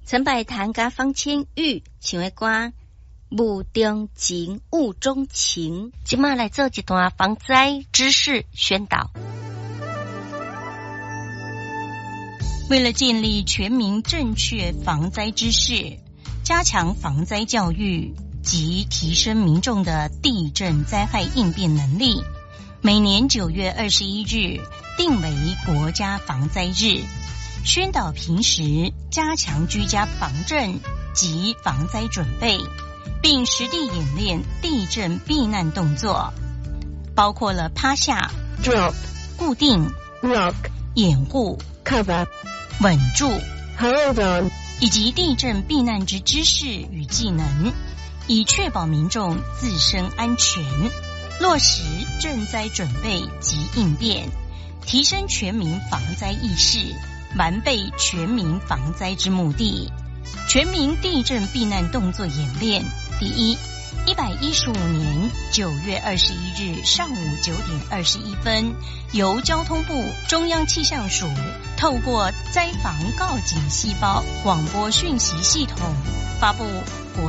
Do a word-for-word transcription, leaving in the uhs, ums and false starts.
陈百潭甲方千玉唱的歌雾中情雾中情，即马来做一段防灾知识宣导。 为了建立全民正确防灾知识，加强防灾教育及提升民众的地震灾害应变能力，每年九月二十一日定为国家防灾日，宣导平时加强居家防震及防灾准备，并实地演练地震避难动作，包括了趴下、 drop、 固定、 rock、 掩护、 cover、 稳住、 hold on， 以及地震避难之知识与技能，以确保民众自身安全，落实震灾准备及应变，提升全民防灾意识，完备全民防灾之目的。全民地震避难动作演练。第一，一百一十五年九月二十一日上午九点二十一分，由交通部中央气象署透过灾防告警细胞广播讯息系统发布国